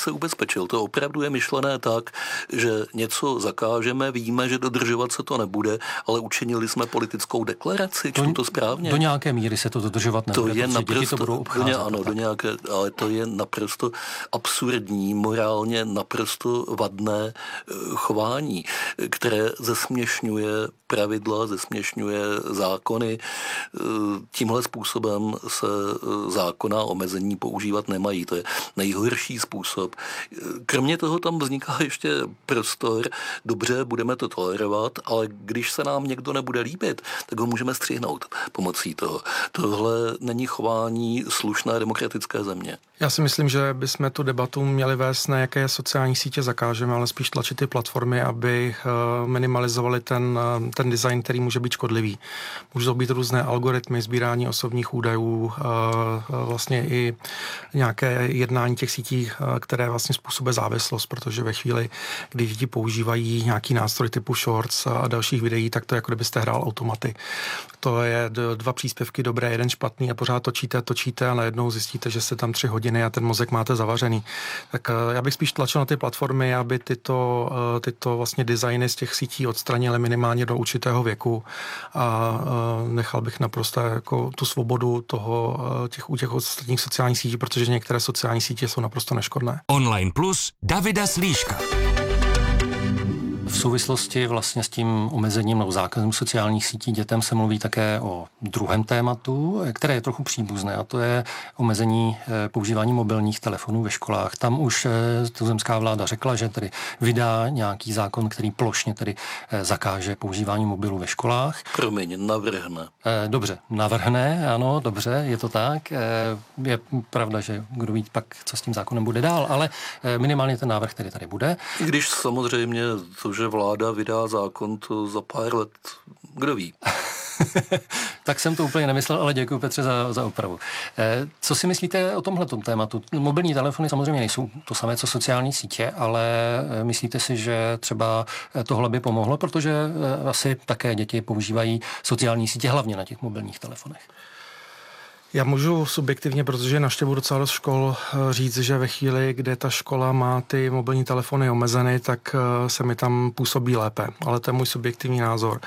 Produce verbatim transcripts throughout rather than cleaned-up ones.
se ubezpečil. To opravdu je myšlené tak, že něco zakážeme, víme, že dodržovat se to nebude, ale učinili jsme politickou deklaraci, čtu to správně. Do nějaké míry se to dodržovat nebude, to je naprosto, to budou obcházet. Do, ano, do nějaké, ale to je naprosto absurdní, morálně naprosto vadné chování, které zesměšňuje pravidla, zesměšňuje zákony. Tímhle způsobem se zákona omezení používat nemají. To je nejhorší způsob. Kromě toho tam vzniká ještě prostor, dobře, budeme to tolerovat, ale když se nám někdo nebude líbit, tak ho můžeme střihnout pomocí toho. Tohle není chování slušné demokratické země. Já si myslím, že bychom tu debatu měli vést, na jaké sociální sítě zakážeme, ale spíš tlačit ty platformy, aby minimalizovali ten, ten design, který může být škodlivý. Můžou být různé algoritmy, sbírání osobních údajů, vlastně i nějaké jednání těch sítí, které vlastně způsobuje závislost, protože ve chvíli, kdy děti používají nějaký nástroj typu shorts a dalších videí, tak to je jako kdybyste hrál automaty. To je dva příspěvky dobré, jeden špatný a pořád točíte, točíte a najednou zjistíte, že se tam tři hodiny a ten mozek máte zavařený. Tak já bych spíš tlačil na ty platformy, aby tyto, tyto vlastně designy z těch sítí odstranily minimálně do určitého věku a nechal bych naprosto jako tu svobodu toho, těch, u těch ostatních sociálních sítí, protože některé sociální sítě jsou naprosto neškodné. Online Plus Davida Slíška. V souvislosti vlastně s tím omezením nebo zákazem sociálních sítí dětem se mluví také o druhém tématu, které je trochu příbuzné, a to je omezení používání mobilních telefonů ve školách. Tam už tuzemská vláda řekla, že tedy vydá nějaký zákon, který plošně tedy zakáže používání mobilů ve školách. Promiň, navrhne. Dobře, navrhne, ano, dobře, je to tak. Je pravda, že kdo ví pak, co s tím zákonem bude dál, ale minimálně ten návrh tedy tady bude. I když samozřejmě to, že vláda vydá zákon, to za pár let, kdo ví. Tak jsem to úplně nemyslel, ale děkuji, Petře, za, za opravu. Eh, co si myslíte o tomhletom tématu? Mobilní telefony samozřejmě nejsou to samé, co sociální sítě, ale myslíte si, že třeba tohle by pomohlo, protože eh, asi také děti používají sociální sítě hlavně na těch mobilních telefonech? Já můžu subjektivně, protože navštěvuji docela dost škol, říct, že ve chvíli, kde ta škola má ty mobilní telefony omezeny, tak se mi tam působí lépe. Ale to je můj subjektivní názor.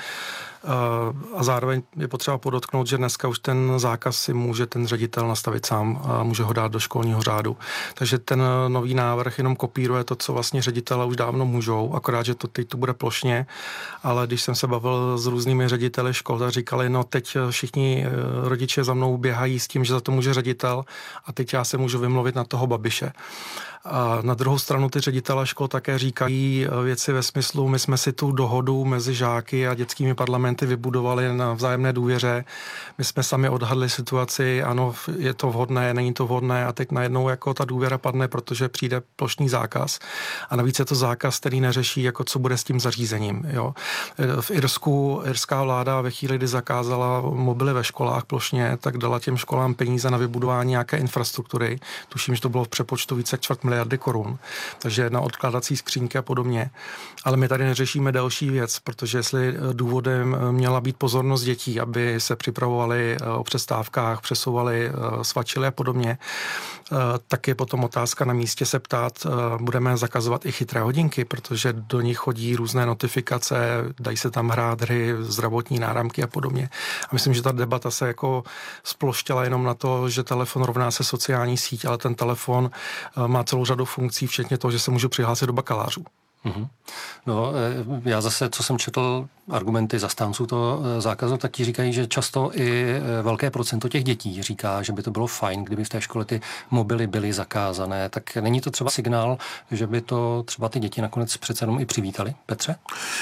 A zároveň je potřeba podotknout, že dneska už ten zákaz si může ten ředitel nastavit sám a může ho dát do školního řádu. Takže ten nový návrh jenom kopíruje to, co vlastně ředitele už dávno můžou, akorát, že to teď to bude plošně, ale když jsem se bavil s různými řediteli škol, tak říkali, no teď všichni rodiče za mnou běhají s tím, že za to může ředitel a teď já se můžu vymluvit na toho Babiše. A na druhou stranu ty ředitelé škol také říkají věci ve smyslu, my jsme si tu dohodu mezi žáky a dětskými parlamenty vybudovali na vzájemné důvěře. My jsme sami odhadli situaci, ano, je to vhodné, není to vhodné a teď najednou jako ta důvěra padne, protože přijde plošný zákaz. A navíc je to zákaz, který neřeší, jako co bude s tím zařízením. Jo. V Irsku, irská vláda ve chvíli, kdy zakázala mobily ve školách plošně, tak dala těm školám peníze na vybudování nějaké infrastruktury. Tuším, že to bylo v přepočtu více jak čtvrt miliardy korun, takže na odkládací skřínky a podobně. Ale my tady neřešíme další věc, protože jestli důvodem měla být pozornost dětí, aby se připravovali o přestávkách, přesouvali, svačili a podobně, tak je potom otázka na místě se ptát, budeme zakazovat i chytré hodinky, protože do nich chodí různé notifikace, dají se tam hrát hry, zdravotní náramky a podobně. A myslím, že ta debata se jako sploštěla jenom na to, že telefon rovná se sociální síť, ale ten telefon má celou řadu funkcí, včetně toho, že se můžu přihlásit do bakalářů. Mm-hmm. No, já zase, co jsem četl argumenty zastánců toho zákazu, tak ti říkají, že často i velké procento těch dětí říká, že by to bylo fajn, kdyby v té škole ty mobily byly zakázané. Tak není to třeba signál, že by to třeba ty děti nakonec přece jenom i přivítali? Petře?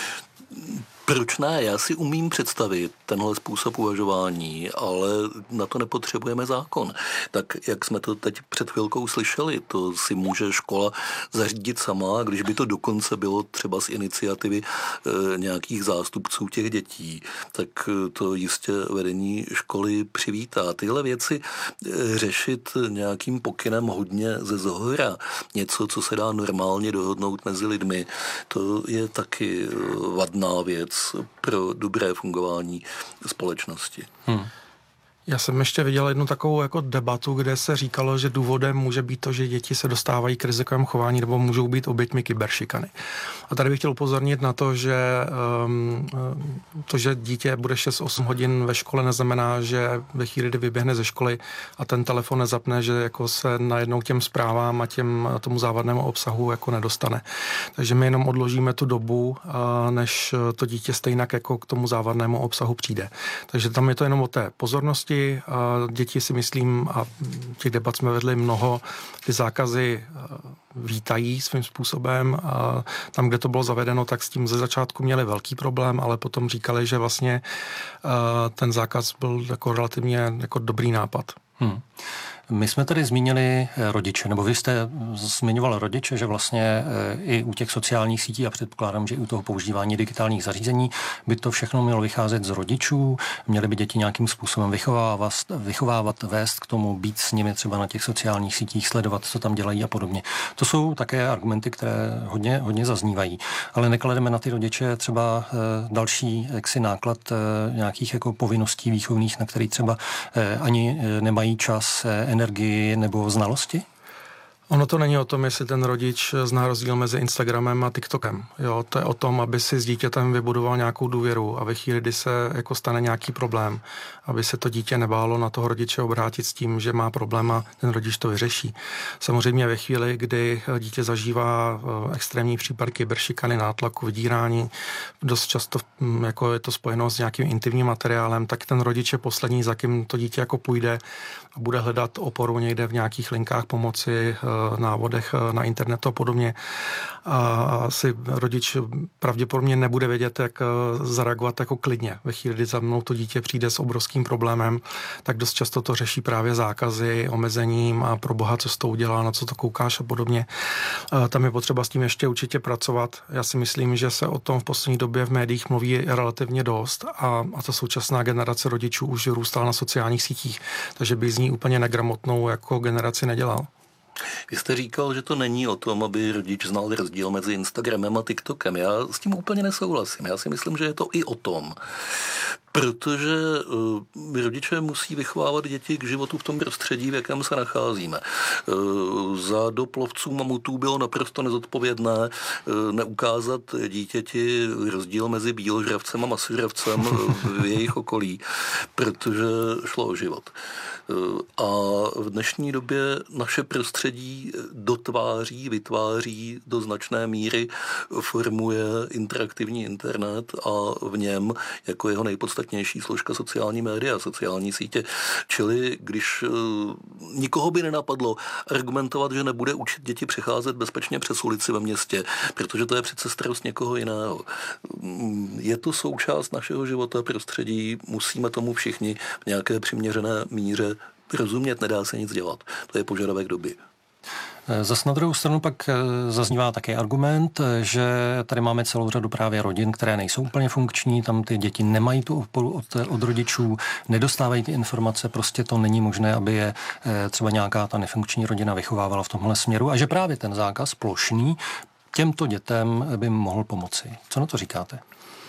Proč ne? Já si umím představit tenhle způsob uvažování, ale na to nepotřebujeme zákon. Tak, jak jsme to teď před chvilkou slyšeli, to si může škola zařídit sama, když by to dokonce bylo třeba z iniciativy e, nějakých zástupců těch dětí, tak to jistě vedení školy přivítá. Tyhle věci e, řešit nějakým pokynem hodně ze zhora, něco, co se dá normálně dohodnout mezi lidmi, to je taky vadná věc pro dobré fungování společnosti. Hmm. Já jsem ještě viděl jednu takovou jako debatu, kde se říkalo, že důvodem může být to, že děti se dostávají k rizikovému chování nebo můžou být oběťmi kyberšikany. A tady bych chtěl upozornit na to, že um, to, že dítě bude šest osm hodin ve škole, neznamená, že ve chvíli, kdy vyběhne ze školy a ten telefon nezapne, že jako se najednou těm zprávám a těm, tomu závadnému obsahu jako nedostane. Takže my jenom odložíme tu dobu, než to dítě stejnak jako k tomu závadnému obsahu přijde. Takže tam je to jenom o té pozornosti. Děti si myslím, a těch debat jsme vedli mnoho, ty zákazy vítají svým způsobem. A tam, kde to bylo zavedeno, tak s tím ze začátku měli velký problém, ale potom říkali, že vlastně ten zákaz byl jako relativně jako dobrý nápad. Hmm. My jsme tady zmínili rodiče, nebo vy jste zmiňoval rodiče, že vlastně i u těch sociálních sítí a předpokládám, že i u toho používání digitálních zařízení by to všechno mělo vycházet z rodičů, měly by děti nějakým způsobem vychovávat, vychovávat, vést k tomu, být s nimi třeba na těch sociálních sítích, sledovat, co tam dělají a podobně. To jsou také argumenty, které hodně, hodně zaznívají, ale neklademe na ty rodiče třeba další jaksi náklad nějakých jako povinností výchovných, na který třeba ani nemají čas, energii nebo znalosti? Ono to není o tom, jestli ten rodič zná rozdíl mezi Instagramem a TikTokem. Jo, to je o tom, aby si s dítětem vybudoval nějakou důvěru a ve chvíli, kdy se jako stane nějaký problém, aby se to dítě nebálo na toho rodiče obrátit s tím, že má problém a ten rodič to vyřeší. Samozřejmě ve chvíli, kdy dítě zažívá extrémní případ kyberšikany, nátlaku, vydírání, dost často jako je to spojeno s nějakým intimním materiálem, tak ten rodič je poslední, za kým to dítě jako půjde a bude hledat oporu někde v nějakých linkách pomoci, návodech na internetu a podobně. A asi rodič pravděpodobně nebude vědět, jak zareagovat jako klidně. Ve chvíli, kdy za mnou to dítě přijde s obrovským problémem, tak dost často to řeší právě zákazy, omezením a pro boha, co s tou udělá, na co to koukáš a podobně. A tam je potřeba s tím ještě určitě pracovat. Já si myslím, že se o tom v poslední době v médiích mluví relativně dost a, a ta současná generace rodičů už růstala na sociálních sítích, takže by z ní úplně negramotnou jako generaci nedělal. Vy jste říkal, že to není o tom, aby rodič znal rozdíl mezi Instagramem a TikTokem. Já s tím úplně nesouhlasím. Já si myslím, že je to i o tom. Protože uh, rodiče musí vychovávat děti k životu v tom prostředí, v jakém se nacházíme. Uh, za dob lovců mamutů bylo naprosto nezodpovědné uh, neukázat dítěti rozdíl mezi bíložravcem a masožravcem v jejich okolí, protože šlo o život. A v dnešní době naše prostředí dotváří, vytváří do značné míry, formuje interaktivní internet a v něm jako jeho nejpodstatnější složka sociální média, sociální sítě. Čili když nikoho by nenapadlo argumentovat, že nebude učit děti přecházet bezpečně přes ulici ve městě, protože to je přece starost někoho jiného. Je to součást našeho života, prostředí, musíme tomu všichni v nějaké přiměřené míře rozumět, nedá se nic dělat. To je požadavek doby. Zas na druhou stranu pak zaznívá také argument, že tady máme celou řadu právě rodin, které nejsou úplně funkční, tam ty děti nemají tu oporu od, od rodičů, nedostávají ty informace, prostě to není možné, aby je třeba nějaká ta nefunkční rodina vychovávala v tomhle směru a že právě ten zákaz plošný těmto dětem by mohl pomoci. Co na to říkáte?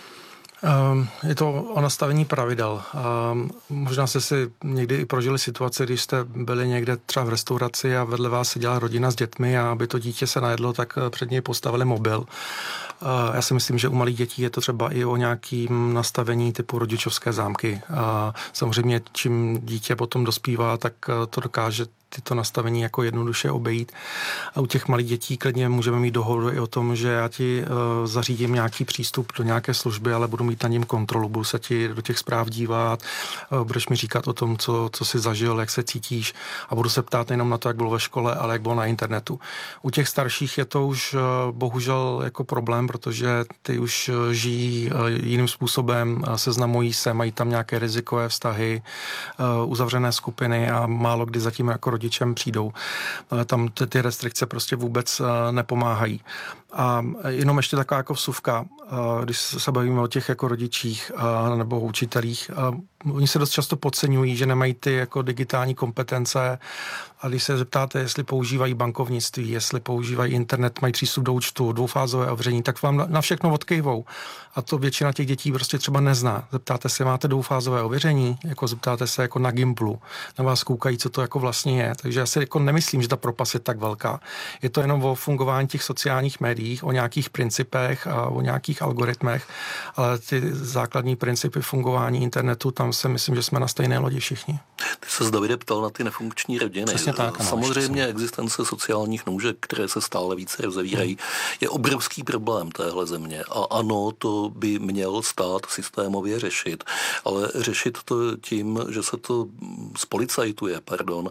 Je to o nastavení pravidel. Možná jste si někdy i prožili situaci, když jste byli někde třeba v restauraci a vedle vás seděla rodina s dětmi a aby to dítě se najedlo, tak před něj postavili mobil. Já si myslím, že u malých dětí je to třeba i o nějakým nastavení typu rodičovské zámky. Samozřejmě, čím dítě potom dospívá, tak to dokáže tyto nastavení jako jednoduše obejít. A u těch malých dětí klidně můžeme mít dohodu i o tom, že já ti uh, zařídím nějaký přístup do nějaké služby, ale budu mít na něm kontrolu, budu se ti do těch zpráv dívat, uh, budeš mi říkat o tom, co, co jsi zažil, jak se cítíš a budu se ptát nejenom na to, jak bylo ve škole, ale jak bylo na internetu. U těch starších je to už uh, bohužel jako problém, protože ty už uh, žijí uh, jiným způsobem, uh, seznamují se, mají tam nějaké rizikové vztahy, uh, uzavřené skupiny a málo kdy zatím jako rodičem přijdou. Tam ty, ty restrikce prostě vůbec nepomáhají. A jenom ještě taková jako vsuvka, když se bavíme o těch jako rodičích nebo učitelích, oni se dost často podceňují, že nemají ty jako digitální kompetence a když se zeptáte, jestli používají bankovnictví, jestli používají internet, mají přístup do účtu, dvoufázové ovření, tak vám na všechno odkyvou. A to většina těch dětí prostě třeba nezná. Zeptáte se, máte dvoufázové ověření, jako zeptáte se jako na Gimplu, na vás koukají, co to jako vlastně je. Takže já si jako nemyslím, že ta propast je tak velká. Je to jenom o fungování těch sociálních médií, o nějakých principech a o nějakých algoritmech, ale ty základní principy fungování internetu, tam si myslím, že jsme na stejné lodi všichni. Ty se, Davide, ptal na ty nefunkční rodiny. Přesně tak, ano, samozřejmě existence sociálních nůžek, které se stále více rozevírají, je obrovský problém téhle země. A ano, to by měl stát systémově řešit, ale řešit to tím, že se to zpolicajtuje, pardon,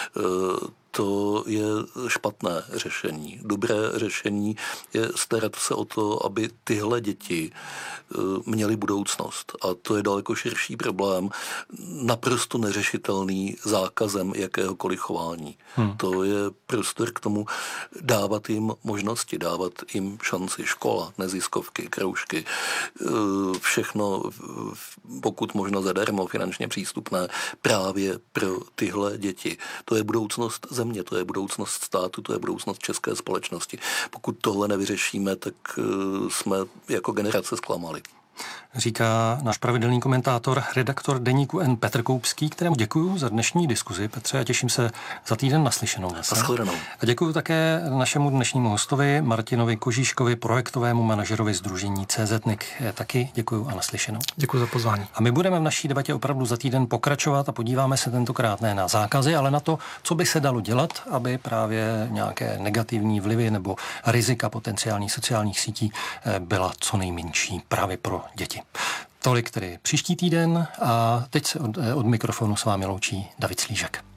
to je špatné řešení. Dobré řešení je starat se o to, aby tyhle děti měly budoucnost. A to je daleko širší problém, naprosto neřešitelný zákazem jakéhokoliv chování. Hmm. To je prostor k tomu dávat jim možnosti, dávat jim šanci. Škola, neziskovky, kroužky, všechno, pokud možno zadarmo, finančně přístupné právě pro tyhle děti. To je budoucnost země, to je budoucnost státu, to je budoucnost české společnosti. Pokud tohle nevyřešíme, tak jsme jako generace zklamali. Říká náš pravidelný komentátor, redaktor deníku N Petr Koupský, kterému děkuji za dnešní diskuzi. Petře, a těším se za týden naslyšenou. A děkuji také našemu dnešnímu hostovi Martinovi Kožíškovi, projektovému manažerovi sdružení C Z N I C. Taky děkuji a naslyšenou. Děkuji za pozvání. A my budeme v naší debatě opravdu za týden pokračovat a podíváme se tentokrát ne na zákazy, ale na to, co by se dalo dělat, aby právě nějaké negativní vlivy nebo rizika potenciálních sociálních sítí byla co nejmenší právě pro děti. Tolik tedy příští týden a teď se od, od mikrofonu s vámi loučí David Slížek.